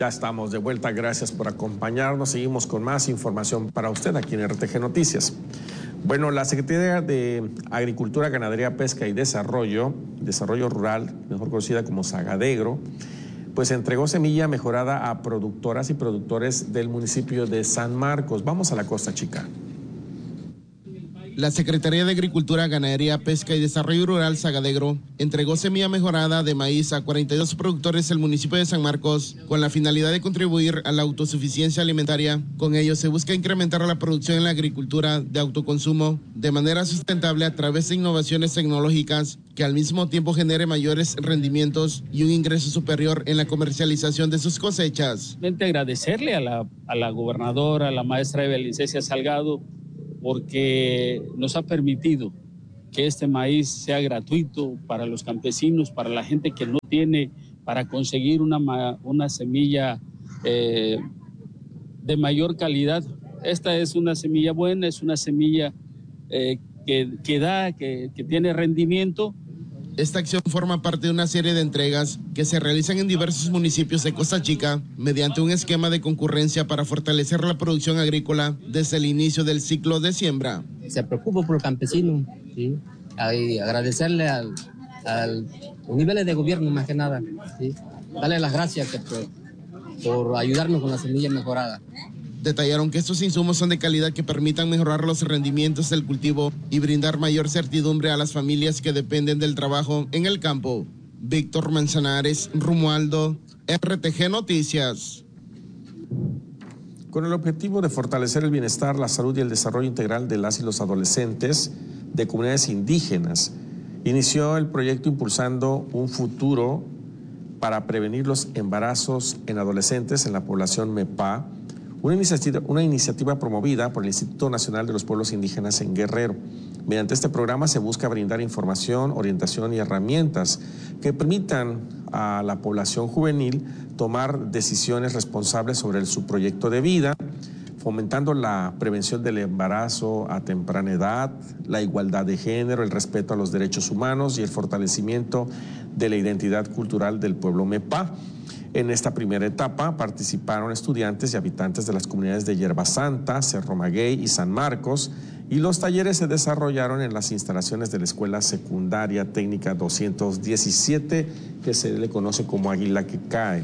Ya estamos de vuelta, gracias por acompañarnos. Seguimos con más información para usted aquí en RTG Noticias. Bueno, la Secretaría de Agricultura, Ganadería, Pesca y Desarrollo Rural, mejor conocida como Sagadegro, pues entregó semilla mejorada a productoras y productores del municipio de San Marcos. Vamos a la Costa Chica. La Secretaría de Agricultura, Ganadería, Pesca y Desarrollo Rural, Sagadegro, entregó semilla mejorada de maíz a 42 productores del municipio de San Marcos con la finalidad de contribuir a la autosuficiencia alimentaria. Con ello se busca incrementar la producción en la agricultura de autoconsumo de manera sustentable a través de innovaciones tecnológicas que al mismo tiempo genere mayores rendimientos y un ingreso superior en la comercialización de sus cosechas. Agradecerle a la gobernadora, a la maestra Evelyn Cecia Salgado, porque nos ha permitido que este maíz sea gratuito para los campesinos, para la gente que no tiene, para conseguir una semilla de mayor calidad. Esta es una semilla buena, es una semilla que tiene rendimiento. Esta acción forma parte de una serie de entregas que se realizan en diversos municipios de Costa Chica mediante un esquema de concurrencia para fortalecer la producción agrícola desde el inicio del ciclo de siembra. Se preocupa por el campesino, ¿sí? Y agradecerle al niveles de gobierno más que nada, ¿sí? Darle las gracias por ayudarnos con la semilla mejorada. Detallaron que estos insumos son de calidad que permitan mejorar los rendimientos del cultivo y brindar mayor certidumbre a las familias que dependen del trabajo en el campo. Víctor Manzanares, Romualdo, RTG Noticias. Con el objetivo de fortalecer el bienestar, la salud y el desarrollo integral de las y los adolescentes de comunidades indígenas, inició el proyecto Impulsando un Futuro para prevenir los embarazos en adolescentes en la población MEPA, una iniciativa promovida por el Instituto Nacional de los Pueblos Indígenas en Guerrero. Mediante este programa se busca brindar información, orientación y herramientas que permitan a la población juvenil tomar decisiones responsables sobre su proyecto de vida, fomentando la prevención del embarazo a temprana edad, la igualdad de género, el respeto a los derechos humanos y el fortalecimiento de la identidad cultural del pueblo MEPA. En esta primera etapa participaron estudiantes y habitantes de las comunidades de Yerba Santa, Cerro Maguey y San Marcos, y los talleres se desarrollaron en las instalaciones de la Escuela Secundaria Técnica 217, que se le conoce como Águila que Cae.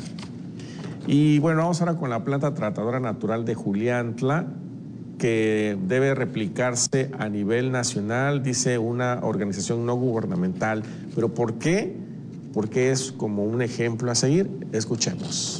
Y bueno, vamos ahora con la planta tratadora natural de Juliantla, que debe replicarse a nivel nacional, dice una organización no gubernamental. ¿Pero por qué? Porque es como un ejemplo a seguir. Escuchemos.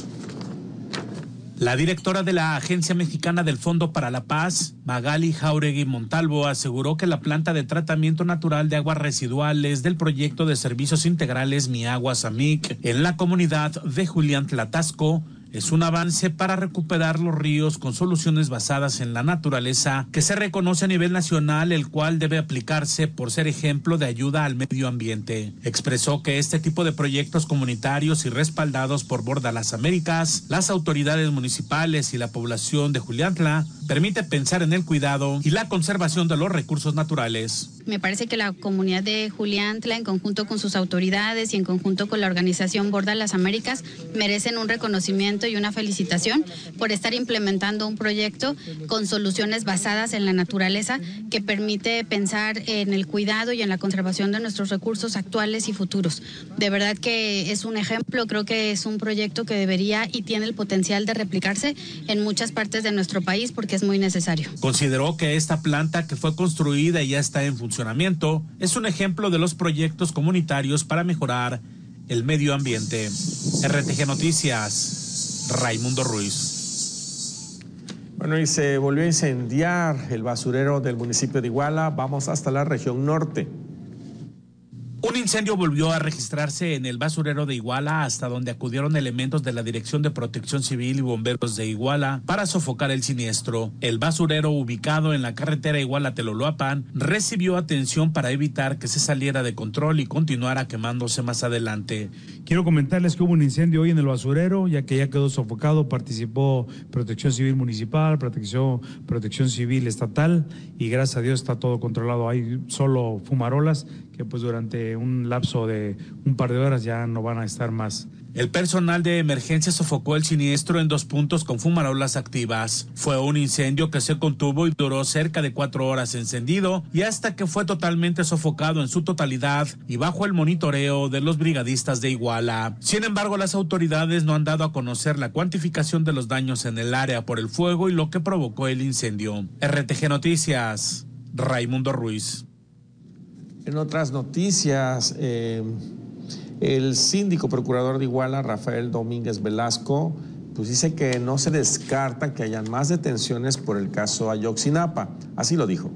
La directora de la Agencia Mexicana del Fondo para la Paz, Magali Jauregui Montalvo, aseguró que la planta de tratamiento natural de aguas residuales del proyecto de servicios integrales Mi Agua Samic en la comunidad de Juliantla Taxco es un avance para recuperar los ríos con soluciones basadas en la naturaleza que se reconoce a nivel nacional, el cual debe aplicarse por ser ejemplo de ayuda al medio ambiente. Expresó que este tipo de proyectos comunitarios y respaldados por Borda Las Américas, las autoridades municipales y la población de Juliantla permite pensar en el cuidado y la conservación de los recursos naturales. Me parece que la comunidad de Juliantla, en conjunto con sus autoridades y en conjunto con la organización Borda Las Américas, merecen un reconocimiento y una felicitación por estar implementando un proyecto con soluciones basadas en la naturaleza que permite pensar en el cuidado y en la conservación de nuestros recursos actuales y futuros. De verdad que es un ejemplo, creo que es un proyecto que debería y tiene el potencial de replicarse en muchas partes de nuestro país porque es muy necesario. Consideró que esta planta, que fue construida y ya está en funcionamiento, es un ejemplo de los proyectos comunitarios para mejorar el medio ambiente. RTG Noticias, Raimundo Ruiz. Bueno, y se volvió a incendiar el basurero del municipio de Iguala. Vamos hasta la región norte. Un incendio volvió a registrarse en el basurero de Iguala, hasta donde acudieron elementos de la Dirección de Protección Civil y Bomberos de Iguala para sofocar el siniestro. El basurero, ubicado en la carretera Iguala-Teloloapan, recibió atención para evitar que se saliera de control y continuara quemándose más adelante. Quiero comentarles que hubo un incendio hoy en el basurero, ya que ya quedó sofocado. Participó Protección Civil Municipal, Protección Civil Estatal, y gracias a Dios está todo controlado. Hay solo fumarolas que pues durante un lapso de un par de horas ya no van a estar más El personal de emergencia sofocó el siniestro en 2 puntos con fumarolas activas. Fue un incendio que se contuvo y duró cerca de 4 horas encendido y hasta que fue totalmente sofocado en su totalidad y bajo el monitoreo de los brigadistas de Iguala. Sin embargo, las autoridades no han dado a conocer la cuantificación de los daños en el área por el fuego y lo que provocó el incendio. RTG Noticias, Raimundo Ruiz. En otras noticias, el síndico procurador de Iguala, Rafael Domínguez Velasco, pues dice que no se descarta que hayan más detenciones por el caso Ayotzinapa. Así lo dijo.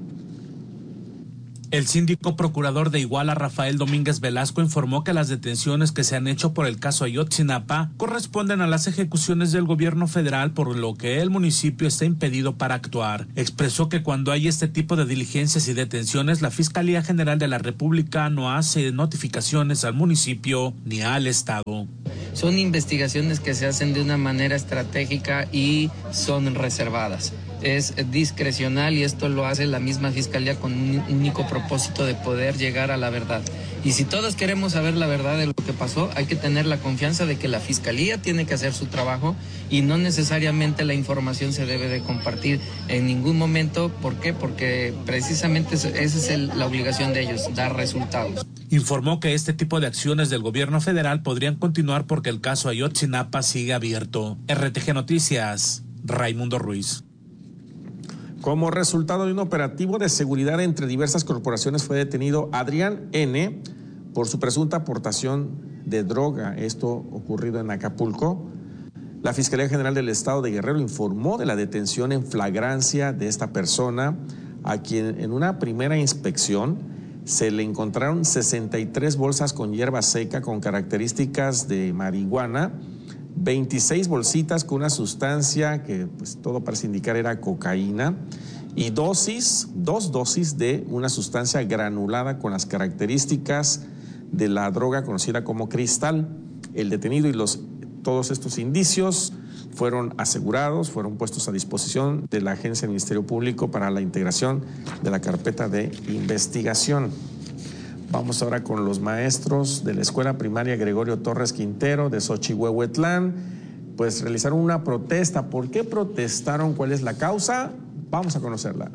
El síndico procurador de Iguala, Rafael Domínguez Velasco, informó que las detenciones que se han hecho por el caso Ayotzinapa corresponden a las ejecuciones del gobierno federal, por lo que el municipio está impedido para actuar. Expresó que cuando hay este tipo de diligencias y detenciones, la Fiscalía General de la República no hace notificaciones al municipio ni al Estado. Son investigaciones que se hacen de una manera estratégica y son reservadas. Es discrecional y esto lo hace la misma Fiscalía con un único propósito de poder llegar a la verdad. Y si todos queremos saber la verdad de lo que pasó, hay que tener la confianza de que la Fiscalía tiene que hacer su trabajo y no necesariamente la información se debe de compartir en ningún momento. ¿Por qué? Porque precisamente esa es la obligación de ellos, dar resultados. Informó que este tipo de acciones del gobierno federal podrían continuar porque el caso Ayotzinapa sigue abierto. RTG Noticias, Raimundo Ruiz. Como resultado de un operativo de seguridad entre diversas corporaciones fue detenido Adrián N. por su presunta aportación de droga. Esto ocurrido en Acapulco. La Fiscalía General del Estado de Guerrero informó de la detención en flagrancia de esta persona, a quien en una primera inspección se le encontraron 63 bolsas con hierba seca con características de marihuana, 26 bolsitas con una sustancia que pues todo parece indicar era cocaína y dos dosis de una sustancia granulada con las características de la droga conocida como cristal. El detenido y todos estos indicios fueron asegurados, fueron puestos a disposición de la Agencia del Ministerio Público para la integración de la carpeta de investigación. Vamos ahora con los maestros de la Escuela Primaria Gregorio Torres Quintero de Xochihuehuetlán. Pues realizaron una protesta. ¿Por qué protestaron? ¿Cuál es la causa? Vamos a conocerla.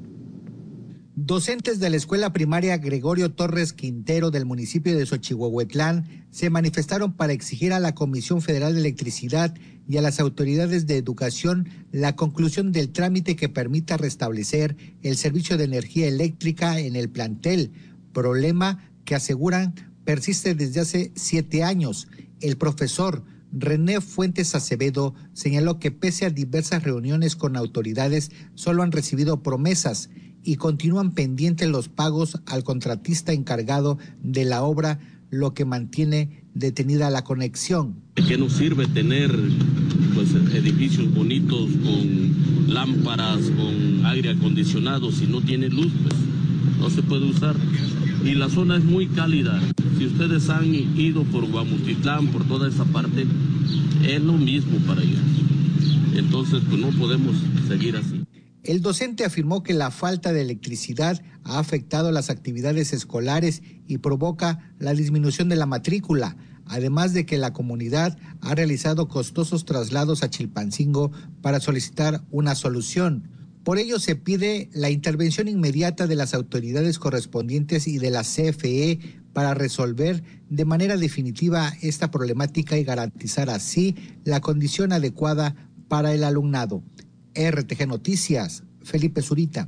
Docentes de la Escuela Primaria Gregorio Torres Quintero del municipio de Xochihuehuetlán se manifestaron para exigir a la Comisión Federal de Electricidad y a las autoridades de educación la conclusión del trámite que permita restablecer el servicio de energía eléctrica en el plantel, problema que aseguran persiste desde hace 7 años. El profesor René Fuentes Acevedo señaló que pese a diversas reuniones con autoridades, solo han recibido promesas y continúan pendientes los pagos al contratista encargado de la obra, lo que mantiene detenida la conexión. ¿De qué nos sirve tener edificios bonitos con lámparas, con aire acondicionado si no tiene luz? Pues no se puede usar. Y la zona es muy cálida. Si ustedes han ido por Guamutitlán, por toda esa parte, es lo mismo para allá. Entonces, pues no podemos seguir así. El docente afirmó que la falta de electricidad ha afectado las actividades escolares y provoca la disminución de la matrícula, además de que la comunidad ha realizado costosos traslados a Chilpancingo para solicitar una solución. Por ello se pide la intervención inmediata de las autoridades correspondientes y de la CFE para resolver de manera definitiva esta problemática y garantizar así la condición adecuada para el alumnado. RTG Noticias, Felipe Zurita.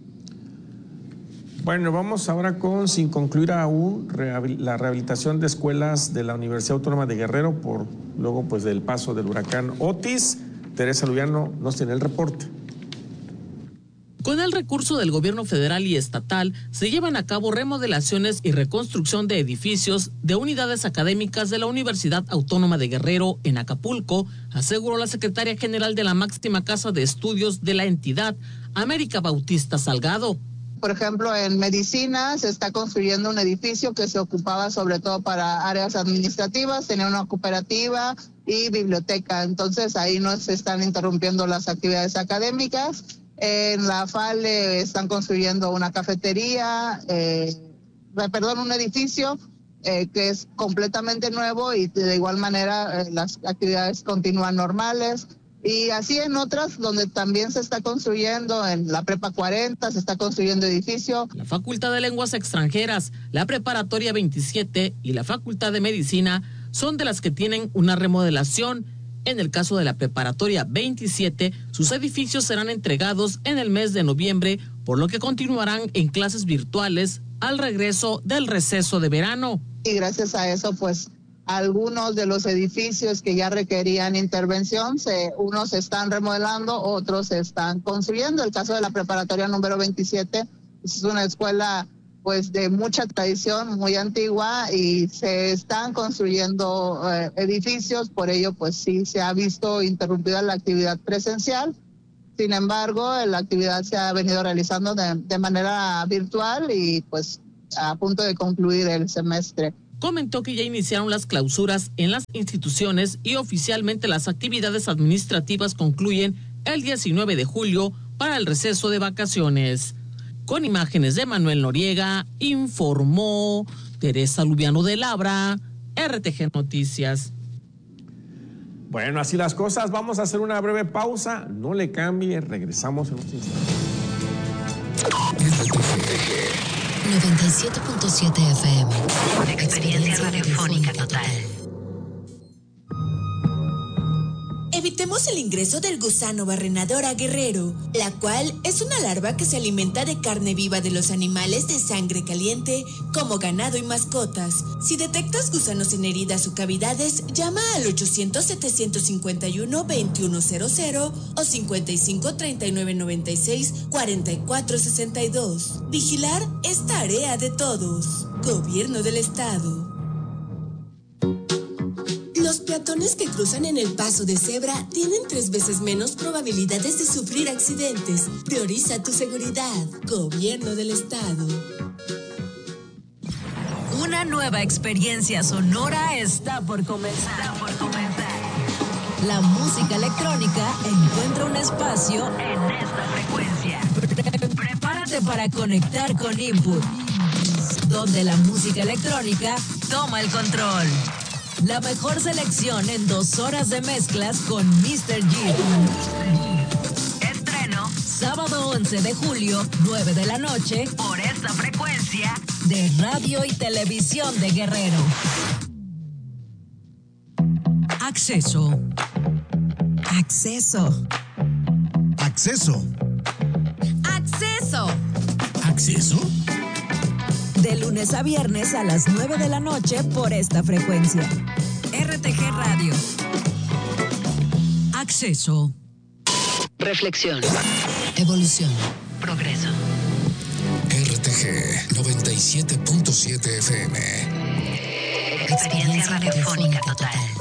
Bueno, vamos ahora con, sin concluir aún, la rehabilitación de escuelas de la Universidad Autónoma de Guerrero por luego pues del paso del huracán Otis. Teresa Lubiano nos tiene el reporte. Con el recurso del gobierno federal y estatal, se llevan a cabo remodelaciones y reconstrucción de edificios de unidades académicas de la Universidad Autónoma de Guerrero en Acapulco, aseguró la secretaria general de la máxima casa de estudios de la entidad, América Bautista Salgado. Por ejemplo, en medicina se está construyendo un edificio que se ocupaba sobre todo para áreas administrativas, tenía una cooperativa y biblioteca, entonces ahí no se están interrumpiendo las actividades académicas. En la FALE están construyendo una cafetería, un edificio que es completamente nuevo, y de igual manera las actividades continúan normales. Y así en otras donde también se está construyendo, en la Prepa 40 se está construyendo edificio. La Facultad de Lenguas Extranjeras, la Preparatoria 27 y la Facultad de Medicina son de las que tienen una remodelación. En el caso de la Preparatoria 27, sus edificios serán entregados en el mes de noviembre, por lo que continuarán en clases virtuales al regreso del receso de verano. Y gracias a eso, pues, algunos de los edificios que ya requerían intervención, unos se están remodelando, otros se están construyendo. El caso de la preparatoria número 27, es una escuela pues de mucha tradición, muy antigua, y se están construyendo edificios, por ello pues sí se ha visto interrumpida la actividad presencial. Sin embargo, la actividad se ha venido realizando de manera virtual y pues a punto de concluir el semestre. Comentó que ya iniciaron las clausuras en las instituciones y oficialmente las actividades administrativas concluyen el 19 de julio para el receso de vacaciones. Con imágenes de Manuel Noriega, informó Teresa Lubiano de Labra, RTG Noticias. Bueno, así las cosas. Vamos a hacer una breve pausa. No le cambie, regresamos en unos instantes. 97.7 FM. Experiencia radiofónica total. Evitemos el ingreso del gusano barrenador a Guerrero, la cual es una larva que se alimenta de carne viva de los animales de sangre caliente, como ganado y mascotas. Si detectas gusanos en heridas o cavidades, llama al 800-751-2100 o 55-3996-4462. Vigilar es tarea de todos. Gobierno del Estado. Los peatones que cruzan en el paso de cebra tienen 3 veces menos probabilidades de sufrir accidentes. Prioriza tu seguridad. Gobierno del Estado. Una nueva experiencia sonora está por comenzar. La música electrónica encuentra un espacio en esta frecuencia. Prepárate para conectar con Input, donde la música electrónica toma el control. La mejor selección en 2 horas de mezclas con Mr. G. Estreno sábado 11 de julio, 9 de la noche, por esta frecuencia de Radio y Televisión de Guerrero. Acceso. Acceso. Acceso. Acceso. ¿Acceso? De lunes a viernes a las 9 de la noche por esta frecuencia. RTG Radio. Acceso. Reflexión. Evolución. Progreso. RTG 97.7 FM. Experiencia radiofónica total.